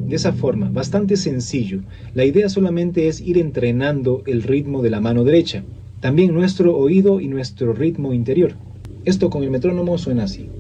de esa forma, bastante sencillo. La idea solamente es ir entrenando el ritmo de la mano derecha, también nuestro oído y nuestro ritmo interior. Esto con el metrónomo suena así.